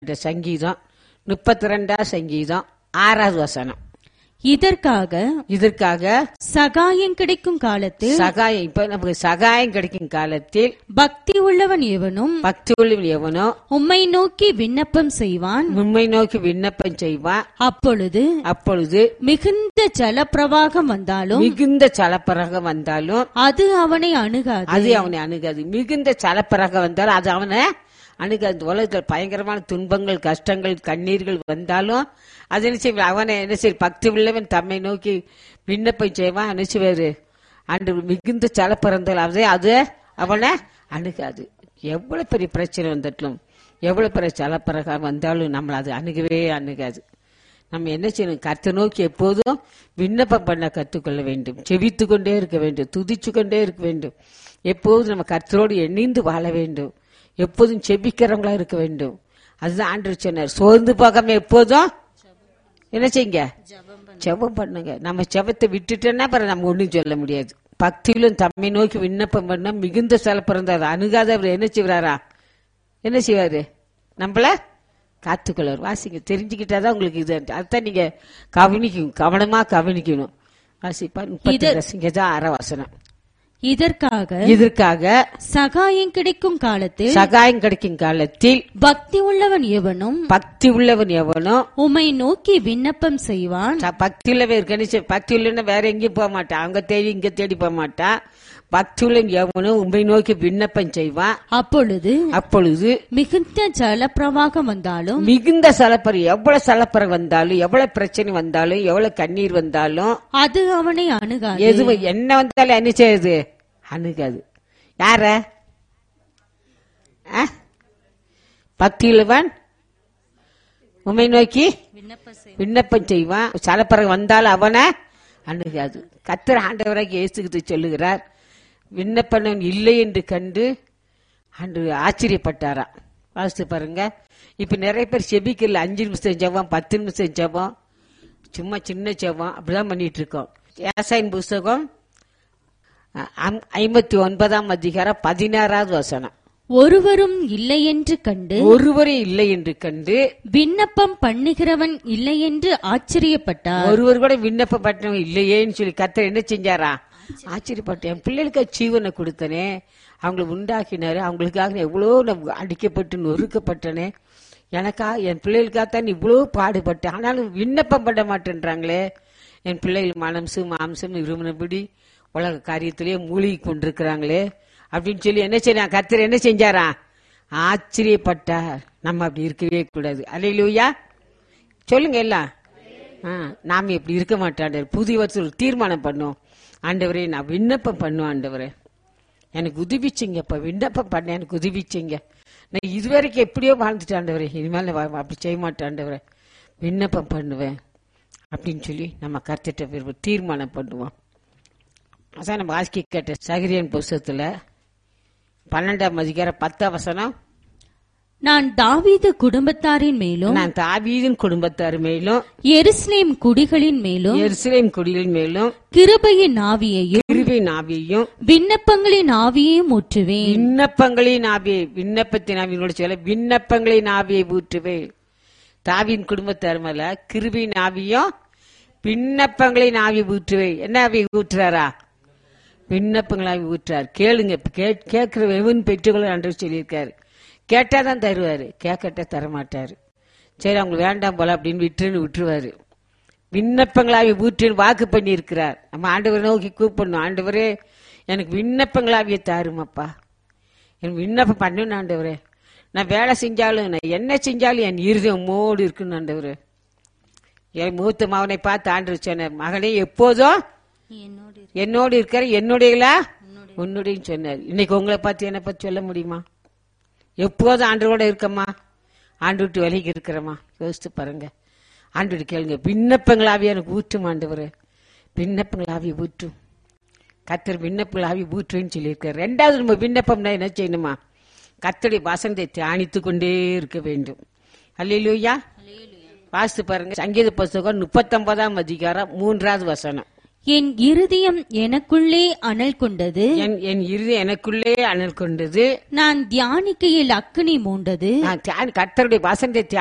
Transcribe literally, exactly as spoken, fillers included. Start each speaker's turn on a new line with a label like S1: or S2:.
S1: இந்த சங்கீதம் முப்பத்தி ரெண்டாம் சங்கீதம் ஆறாவது வசனம்.
S2: இதற்காக
S1: இதற்காக
S2: சகாயம் கிடைக்கும் காலத்தில்
S1: சகாயம் இப்ப நமக்கு சகாயம் கிடைக்கும் காலத்தில்
S2: பக்தி உள்ளவன் எவனும்
S1: பக்தி உள்ள எவனோ
S2: உம்மை நோக்கி விண்ணப்பம் செய்வான்.
S1: உண்மை நோக்கி விண்ணப்பம் செய்வான்.
S2: அப்பொழுது
S1: அப்பொழுது
S2: மிகுந்த ஜலப்பிரவாகம் வந்தாலும்
S1: மிகுந்த சலப்பரகம் வந்தாலும்
S2: அது அவனை அணுகாது.
S1: அது அவனை அணுகாது. மிகுந்த சலப்பரகம் வந்தாலும் அது அவனை அணுகாது. உலகத்தில் பயங்கரமான துன்பங்கள், கஷ்டங்கள், கண்ணீர்கள் வந்தாலும் அது என்ன செய்வான்? அவனை என்ன செய்ய பக்தி உள்ளவன் தம்மை நோக்கி விண்ணப்பம் செய்வான். என்ன செய்வாரு? அன்று மிகுந்த சலப்பறந்தாலும் அதே அது அவனை அணுகாது. எவ்வளவு பெரிய பிரச்சனை வந்துட்டும், எவ்வளவு பெரிய சலப்பரகம் வந்தாலும் நம்மள அது அணுகவே அணுகாது. நம்ம என்ன செய்யணும்? கர்த்தரை நோக்கி எப்போதும் விண்ணப்பம் பண்ண கற்றுக்கொள்ள வேண்டும். செபித்து கொண்டே இருக்க வேண்டும். துதிச்சு கொண்டே இருக்க வேண்டும். எப்போதும் நம்ம கர்த்தரோடு இணைந்து வாழ வேண்டும். எப்போதும் செபிக்கிறவங்களா இருக்க வேண்டும். அதுதான் ஆண்டவர் சொன்னார். சோர்ந்து போகாம எப்போதும் என்ன செய்யுங்க? ஜெபம் பண்ணுங்க. நம்ம ஜெபத்தை விட்டுட்டோன்னா பிறகு நம்ம ஒண்ணும் சொல்ல முடியாது. பக்தியிலும் தம்மை நோக்கி விண்ணப்பம் பண்ண மிகுந்த சில பிறந்தாரு அணுகாத அவர் என்ன செய்வாரா? என்ன செய்வாரு? நம்மள காத்துக்கொள்வார். வாசிங்க, தெரிஞ்சுக்கிட்டாதான் உங்களுக்கு இது. அதுதான் நீங்க கவனிக்கணும், கவனமா கவனிக்கணும். வாசிப்பா முப்பத்தி ஆறாம் வசனம்.
S2: இதற்காக
S1: இதற்காக
S2: சகாயம் கிடைக்கும் காலத்தில்
S1: சகாயம் கிடைக்கும் காலத்தில்
S2: பக்தி உள்ளவன் எவனும்
S1: பக்தி உள்ளவன் எவனோ
S2: உம்மை நோக்கி விண்ணப்பம் செய்வான்.
S1: பக்தி உள்ளவன் கணிச்சு பக்தி உள்ளவன வேற எங்கேயும் போக மாட்டான். அங்க தேடி இங்க தேடி போக மாட்டான். பக்தி உள்ளவன் எவனும் உம்மை நோக்கி விண்ணப்பம் செய்வான்.
S2: அப்பொழுது
S1: அப்பொழுது
S2: மிகுந்த ஜலப்பிரவாகம் வந்தாலும்
S1: மிகுந்த சலப்பறை எவ்வளவு சலப்பறை வந்தாலும் எவ்வளவு பிரச்சனை வந்தாலும் எவ்வளவு கண்ணீர் வந்தாலும்
S2: அது அவனை அணுகாது.
S1: எது என்ன வந்தாலும் என்ன செய்யுது? அணுகாது. யார? பக்தியுள்ளவன் உம்மை நோக்கி விண்ணப்பம் செய்வான். சலப்பறை வந்தாலும் அவனை அணுகாது. கர்த்தர் ஆண்டவராக இயேசுகிட்டு சொல்லுகிறார், விண்ணப்பம் இல்லை என்று கண்டு அன்று ஆச்சரியப்பட்டாரா. வாசித்து பாருங்க. இப்ப நிறைய பேர் செபிக்கல. அஞ்சு நிமிஷம் ஜெபம், பத்து நிமிஷம் ஜெபம், சும்மா சின்ன ஜெபம் அப்படிதான் பண்ணிட்டு இருக்கோம். ஏசாயின் புஸ்தகம் ஐம்பத்தி ஒன்பதாம் அதிகாரம் பதினாறாவது வசனம்.
S2: ஒருவரும் இல்லை என்று கண்டு
S1: ஒருவரே இல்லை என்று கண்டு
S2: விண்ணப்பம் பண்ணுகிறவன் இல்லை என்று ஆச்சரியப்பட்டார்.
S1: ஒருவர் கூட விண்ணப்பம் பண்ணவன் இல்லையேன்னு சொல்லி கர்த்தர் என்ன செஞ்சாரா? ஆச்சரியப்பட்டேன். என் பிள்ளைகளுக்கு ஜீவனை கொடுத்தனே, அவங்களை உண்டாக்கினாரு, அவங்களுக்காக எவ்வளவு அடிக்கப்பட்டு நொறுக்கப்பட்டனே, எனக்கா என் பிள்ளைகளுக்காகத்தான் இவ்வளவு பாடுபட்டேன், ஆனாலும் விண்ணப்பம் பண்ண மாட்டேன்றாங்களே. என் பிள்ளைகள் மனசு மாம்சம் இருமனபடி உலக காரியத்திலேயே மூழ்கி கொண்டிருக்கிறாங்களே அப்படின்னு சொல்லி என்ன செய்ய கர்த்தர் என்ன செஞ்சாரா? ஆச்சரியப்பட்டார். நம்ம அப்படி இருக்கவே கூடாது. அல்லேலூயா சொல்லுங்க எல்லாம். நாம இப்படி இருக்க மாட்டாண்டவர். புதிய வருஷம் தீர்மானம் பண்ணுவோம். ஆண்டவரே நான் விண்ணப்பம் பண்ணுவேன். ஆண்டவரே எனக்கு உதவிச்சிங்கப்பா, விண்ணப்பம் பண்ண எனக்கு உதவிச்சிங்க. நான் இதுவரைக்கும் எப்படியோ வாழ்ந்துட்டேன் ஆண்டவரே, இனிமேல் அப்படி செய்ய மாட்டேன் ஆண்டவரே, விண்ணப்பம் பண்ணுவேன் அப்படின்னு சொல்லி நம்ம கர்த்தர்ட்ட தீர்மானம் பண்ணுவோம். அதான் நம்ம வாசிக்க கேட்ட சகரியன் புஸ்தகத்துல பன்னெண்டாம் அதிகாரம் பத்தாம் வசனம்.
S2: நான் தாவீது குடும்பத்தாரின் மேலும்
S1: நான் தாவீதின் குடும்பத்தார் மேலும்
S2: எருசலேம் குடிகளின் மேலும்
S1: எருசலேம் குடிகளின் மேலும்
S2: கிருபையின் ஆவியையும்
S1: கிருபையின் ஆவியையும்
S2: விண்ணப்பங்களின் ஆவியையும் ஊற்றுவேன்.
S1: விண்ணப்பங்களின் ஆவியை விண்ணப்பத்தின் ஆவியோட சொல்ல விண்ணப்பங்களின் ஆவியை ஊற்றுவேன். தாவீதின் குடும்பத்தார் மேல கிருபையின் ஆவியும் விண்ணப்பங்களின் ஆவியை ஊற்றுவேன். என்ன ஆவியை ஊற்றுறாரா? விண்ணப்பங்களாவி ஊற்றார். கேளுங்க, கேட்கிற எவன் பெற்றுக்கொள்ள ஆண்டவர் சொல்லியிருக்காரு. கேட்டாதான் தருவாரு, கேட்கட்ட தரமாட்டாரு. சரி அவங்க வேண்டாம் போல அப்படின்னு விட்டுன்னு விட்டுருவாரு. விண்ணப்பங்களாவி ஊற்றின்னு வாக்கு பண்ணி இருக்கிறார். நம்ம ஆண்டவரை நோக்கி கூப்பிடணும். ஆண்டவரே எனக்கு விண்ணப்பங்களாவிய தாருமாப்பா, எனக்கு விண்ணப்பம் பண்ணணும் ஆண்டவரே. நான் வேலை செஞ்சாலும் நான் என்ன செஞ்சாலும் என் இருதயம் மோடு இருக்குன்னு ஆண்டவரே. என் மூத்த மகனை பார்த்து ஆண்டவர் சொன்னார், மகனே எப்போதும் என்னோடு இருக்கிற என்னுடையலா உன்னுடைய சொன்னார். இன்னைக்கு உங்களை பார்த்து என்னை பத்தி சொல்ல முடியுமா? எப்போதும் ஆண்டவரோட இருக்கமா, ஆண்டு விட்டு விலகி இருக்கிறமா? யோசித்து பாருங்க. ஆண்டு கேளுங்க, விண்ணப்பங்களாவி எனக்கு ஊற்றும் ஆண்டவரு, விண்ணப்பங்களாவி ஊற்றும். கர்த்தர் விண்ணப்பங்களாவி ஊற்றுன்னு சொல்லியிருக்காரு. ரெண்டாவது நம்ம விண்ணப்பம்னா என்ன செய்யணுமா? கர்த்தருடைய வசனத்தை தியானித்து கொண்டே இருக்க வேண்டும். அல்லேலூயா வாசித்து பாருங்க. சங்கீத புஸ்தகம் முப்பத்தி ஒன்பதாம் அதிகாரம் மூன்றாவது வசனம்.
S2: என் இருதயம் எனக்குள்ளே அனல் கொண்டது.
S1: என் என் இருதயம் எனக்குள்ளே அனல் கொண்டது.
S2: நான் தியானிக்கையில் அக்கினி மூண்டது.
S1: நான் தியான- கர்த்தருடைய வசனத்தை